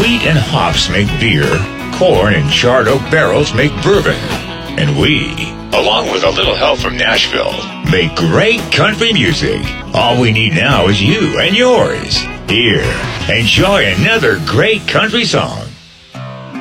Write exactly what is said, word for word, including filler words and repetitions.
wheat and hops make beer, corn and charred oak barrels make bourbon. And we, along with a little help from Nashville, make great country music. All we need now is you and yours. Here, enjoy another great country song.